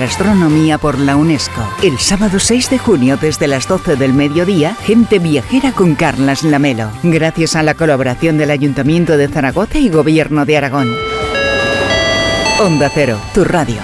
gastronomía por la UNESCO. El sábado 6 de junio desde las 12 del mediodía, Gente Viajera con Carlas Lamelo. Gracias a la colaboración del Ayuntamiento de Zaragoza y Gobierno de Aragón. Onda Cero, tu radio.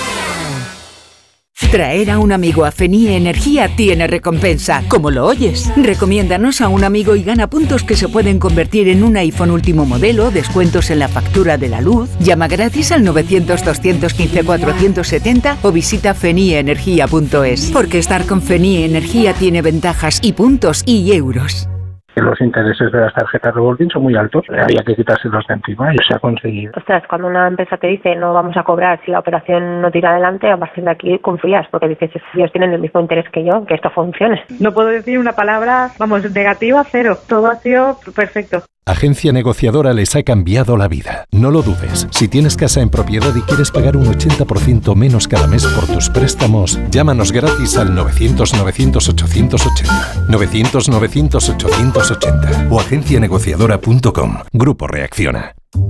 Traer a un amigo a Fenie Energía tiene recompensa, como lo oyes. Recomiéndanos a un amigo y gana puntos que se pueden convertir en un iPhone último modelo, descuentos en la factura de la luz. Llama gratis al 900-215-470 o visita fenieenergia.es. Porque estar con Fenie Energía tiene ventajas y puntos y euros. Los intereses de las tarjetas revolving son muy altos, había que quitárselos de encima y se ha conseguido. Ostras, cuando una empresa te dice no vamos a cobrar si la operación no tira adelante, a partir de aquí confías, porque dices, ellos tienen el mismo interés que yo, que esto funcione. No puedo decir una palabra, negativa, cero. Todo ha sido perfecto. Agencia Negociadora les ha cambiado la vida. No lo dudes. Si tienes casa en propiedad y quieres pagar un 80% menos cada mes por tus préstamos, llámanos gratis al 900-900-880. 900-900-880 o agencianegociadora.com. Grupo Reacciona.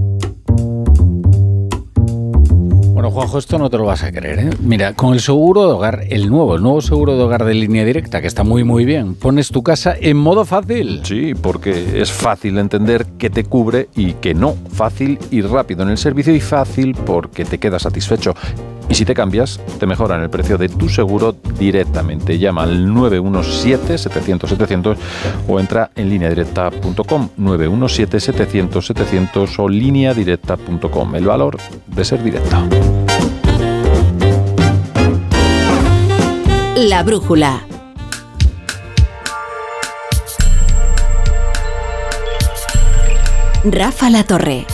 Bueno, Juanjo, esto no te lo vas a creer, ¿eh? Mira, con el seguro de hogar, el nuevo seguro de hogar de Línea Directa, que está muy bien, pones tu casa en modo fácil. Sí, porque es fácil entender qué te cubre y qué no. Fácil y rápido en el servicio y fácil porque te quedas satisfecho. Y si te cambias, te mejoran el precio de tu seguro directamente. Llama al 917-700-700 o entra en lineadirecta.com. 917-700-700 o lineadirecta.com. El valor de ser directo. La brújula. Rafa La Torre.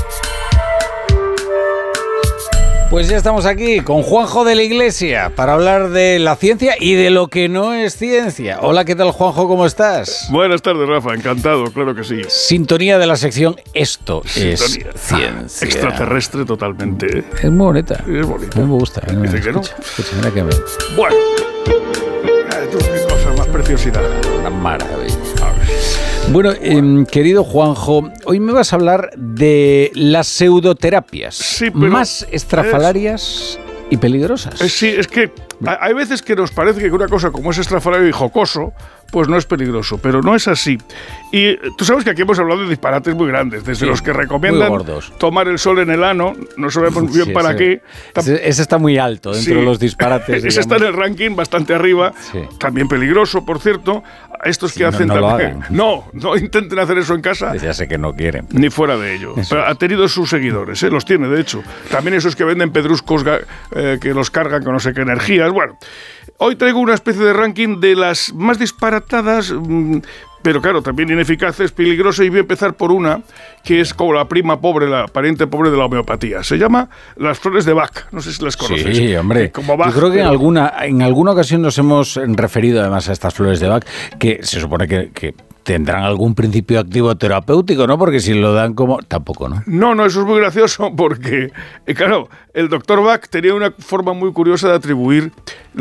Pues ya estamos aquí con Juanjo de la Iglesia para hablar de la ciencia y de lo que no es ciencia. Hola, ¿qué tal, Juanjo? ¿Cómo estás? Buenas tardes, Rafa. Encantado, claro que sí. Sintonía de la sección Esto es ciencia. Extraterrestre totalmente. Es muy bonita. Es bonita. Me gusta. ¿Dice que no? Escucha, mira que bien. Bueno. Tú, qué cosa más preciosidad. Una maravilla. Bueno, querido Juanjo, hoy me vas a hablar de las pseudoterapias, sí, pero más estrafalarias y peligrosas. Sí, es que hay veces que nos parece que una cosa como es estrafalario y jocoso, pues no es peligroso, pero no es así. Y tú sabes que aquí hemos hablado de disparates muy grandes, desde los que recomiendan tomar el sol en el ano, no sabemos bien para qué. Ese está muy alto dentro de los disparates. Ese está en el ranking bastante arriba, también peligroso, por cierto. Estos que hacen también. No intenten hacer eso en casa. Ya sé que no quieren. Ni fuera de ello. Pero ha tenido sus seguidores, los tiene, de hecho. También esos que venden pedruscos que los cargan con no sé qué energías. Bueno, hoy traigo una especie de ranking de las más disparatadas, pero claro, también ineficaces, peligrosas, y voy a empezar por una que es como la prima pobre, la pariente pobre de la homeopatía. Se llama las flores de Bach. No sé si las conoces. Sí, hombre. Como Bach, yo creo que en alguna ocasión nos hemos referido además a estas flores de Bach, que se supone que tendrán algún principio activo terapéutico, ¿no? Porque si lo dan como... Tampoco, ¿no? No, eso es muy gracioso porque, claro, el doctor Bach tenía una forma muy curiosa de atribuir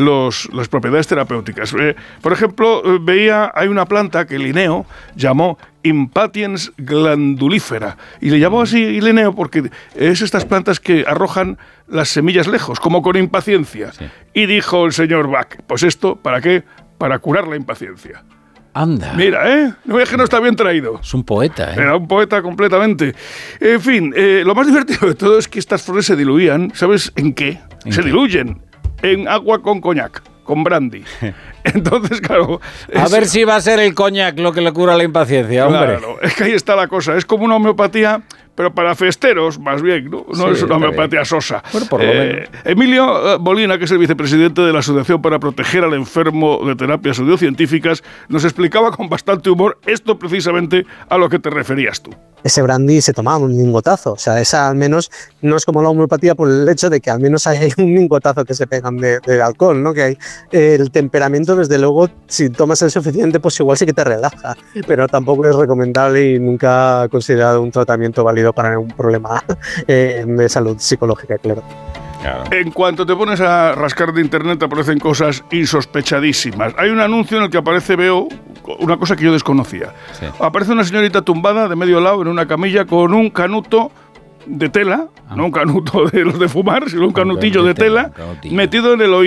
las propiedades terapéuticas. Por ejemplo, hay una planta que Linneo llamó Impatiens glandulífera, y le llamó así Linneo porque es estas plantas que arrojan las semillas lejos, como con impaciencia. Sí. Y dijo el señor Bach, pues esto, ¿para qué? Para curar la impaciencia. Anda. Mira, no es que no está bien traído. Es un poeta, Era un poeta completamente. En fin, lo más divertido de todo es que estas flores se diluían, ¿sabes en qué? Diluyen en agua con coñac, con brandy. Entonces, claro... A ver si va a ser el coñac lo que le cura la impaciencia, hombre. Claro, es que ahí está la cosa. Es como una homeopatía, pero para festeros, más bien, ¿no? No es una homeopatía sosa. Bueno, por lo menos. Emilio Molina, que es el vicepresidente de la Asociación para Proteger al Enfermo de Terapias Pseudocientíficas, nos explicaba con bastante humor esto precisamente a lo que te referías tú. Ese brandy se tomaba un lingotazo, o sea, esa al menos no es como la homeopatía por el hecho de que al menos hay un lingotazo que se pegan de alcohol, ¿no? Que hay el temperamento, desde luego, si tomas el suficiente, pues igual sí que te relaja, pero tampoco es recomendable y nunca considerado un tratamiento válido para un problema de salud psicológica, claro. Claro. En cuanto te pones a rascar de internet aparecen cosas insospechadísimas. Hay un anuncio en el que veo una cosa que yo desconocía. Sí. Aparece una señorita tumbada de medio lado en una camilla con un canuto de tela, no un canuto de los de fumar, sino un canutillo de tela metido en el oído.